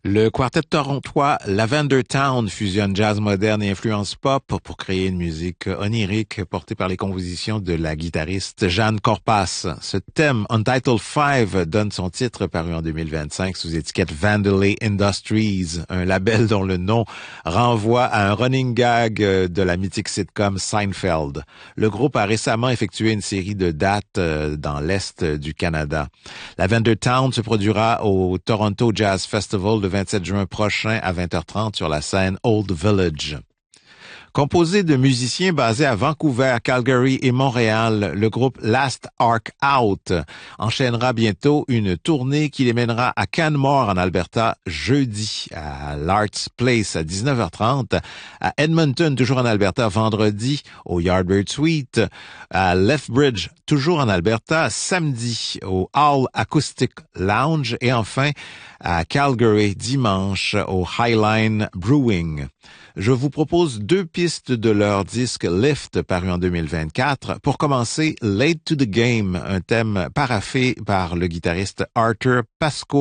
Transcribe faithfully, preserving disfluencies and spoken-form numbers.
Le quartet torontois Lavender Town fusionne jazz moderne et influence pop pour créer une musique onirique portée par les compositions de la guitariste Jeanne Corpas. Ce thème, Untitled Five, donne son titre paru en deux mille vingt-cinq sous étiquette Vandelay Industries, un label dont le nom renvoie à un running gag de la mythique sitcom Seinfeld. Le groupe a récemment effectué une série de dates dans l'Est du Canada. Lavender Town se produira au Toronto Jazz Festival le vingt-sept juin prochain à vingt heures trente sur la scène Old Village. Composé de musiciens basés à Vancouver, Calgary et Montréal, le groupe Last Arc Out enchaînera bientôt une tournée qui les mènera à Canmore en Alberta jeudi, à l'Arts Place à dix-neuf heures trente, à Edmonton, toujours en Alberta, vendredi au Yardbird Suite, à Lethbridge, toujours en Alberta, samedi au Owl Acoustic Lounge et enfin à Calgary, dimanche au Highline Brewing. Je vous propose deux pistes de leur disque Lift paru en deux mille vingt-quatre. Pour commencer, Late to the Game, un thème paraphé par le guitariste Arthur Pascoe.